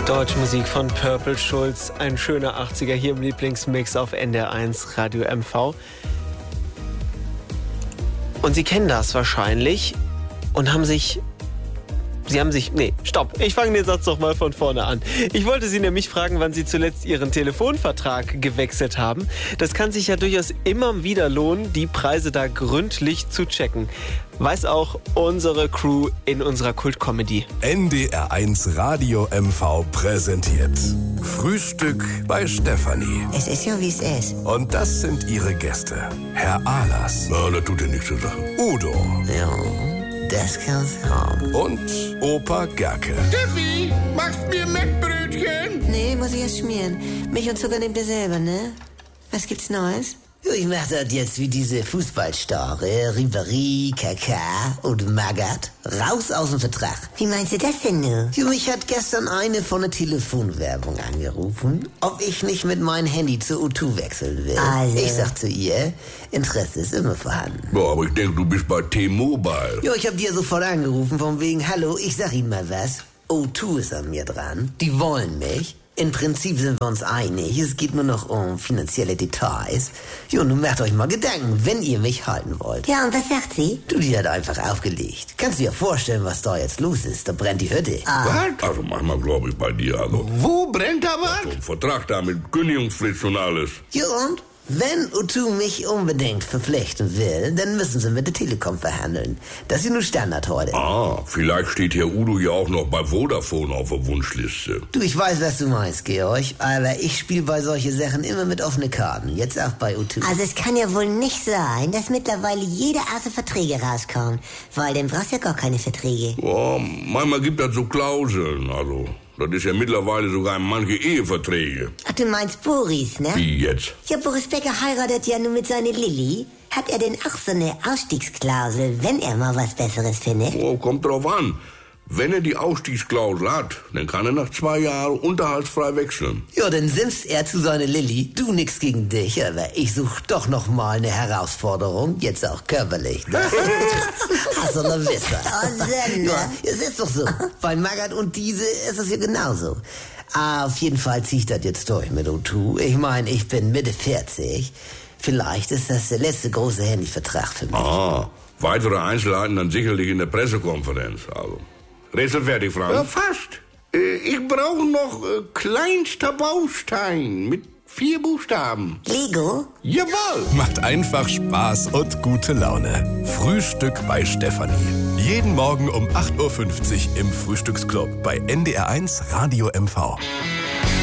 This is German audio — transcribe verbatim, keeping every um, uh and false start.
Deutsche Musik von Purple Schulz, ein schöner achtziger hier im Lieblingsmix auf N D R eins Radio M V. Und Sie kennen das wahrscheinlich und haben sich... Sie haben sich... Nee, stopp. Ich fange den Satz doch mal von vorne an. Ich wollte Sie nämlich fragen, wann Sie zuletzt Ihren Telefonvertrag gewechselt haben. Das kann sich ja durchaus immer wieder lohnen, die Preise da gründlich zu checken. Weiß auch unsere Crew in unserer Kult-Comedy. N D R eins Radio M V präsentiert Frühstück bei Stefanie. Es ist ja, wie es ist. Und das sind ihre Gäste. Herr Ahlers. Na, das tut ja nichts zur Sache. Udo. Ja, das kann's haben. Und Opa Gerke. Steffi, machst mir Mettbrötchen? Nee, muss ich erst schmieren. Milch und Zucker nehmt ihr selber, ne? Was gibt's Neues? Ja, ich mach das jetzt wie diese Fußballstare, Ribéry, Kaká und Magath. Raus aus dem Vertrag. Wie meinst du das denn nur? Ja, mich hat gestern eine von der Telefonwerbung angerufen, ob ich nicht mit meinem Handy zu O zwei wechseln will. Also. Ich sag zu ihr, Interesse ist immer vorhanden. Boah, aber ich denke, du bist bei T-Mobile. Ja, ich hab dir sofort angerufen, von wegen, hallo, ich sag Ihnen mal was. O zwei ist an mir dran, die wollen mich. Im Prinzip sind wir uns einig, es geht nur noch um finanzielle Details. Jo, nun macht euch mal Gedanken, wenn ihr mich halten wollt. Ja, und was sagt sie? Du, die hat einfach aufgelegt. Kannst du dir vorstellen, was da jetzt los ist? Da brennt die Hütte. Ah. Was? Also manchmal glaube ich bei dir, also. Wo brennt da was? So ein Vertrag da mit Kündigungsfrist und alles. Ja, und? Wenn O zwei mich unbedingt verpflichten will, dann müssen sie mit der Telekom verhandeln. Das ist nur Standard heute. Ah, vielleicht steht Herr Udo ja auch noch bei Vodafone auf der Wunschliste. Du, ich weiß, was du meinst, Georg, aber ich spiele bei solchen Sachen immer mit offenen Karten. Jetzt auch bei O zwei. Also es kann ja wohl nicht sein, dass mittlerweile jede Art von Verträge rauskommt, weil dann brauchst du ja gar keine Verträge. Ja, manchmal gibt das so Klauseln, also... Das ist ja mittlerweile sogar in manche Eheverträge. Ach, du meinst Boris, ne? Wie jetzt? Ja, Boris Becker heiratet ja nur mit seiner Lilly. Hat er denn auch so eine Ausstiegsklausel, wenn er mal was Besseres findet? Oh, kommt drauf an. Wenn er die Ausstiegsklausel hat, dann kann er nach zwei Jahren unterhaltsfrei wechseln. Ja, dann simst er zu seiner Lilly. Du, nix gegen dich, aber ich such doch noch mal eine Herausforderung, jetzt auch körperlich. Ne? Hast du eine Wisse. Oh, Sende. Ja, es ist doch so. Bei Magath und diese ist es ja genauso. Ah, auf jeden Fall zieh ich das jetzt durch mit O zwei. Ich meine, ich bin Mitte vierzig. Vielleicht ist das der letzte große Handyvertrag für mich. Ah, weitere Einzelheiten dann sicherlich in der Pressekonferenz, also... Rätsel fertig, Frank? Ja, fast. Äh, ich brauche noch äh, kleinster Baustein mit vier Buchstaben. Lego? Jawohl. Macht einfach Spaß und gute Laune. Frühstück bei Stefanie. Jeden Morgen um acht Uhr fünfzig im Frühstücksclub bei N D R eins Radio M V.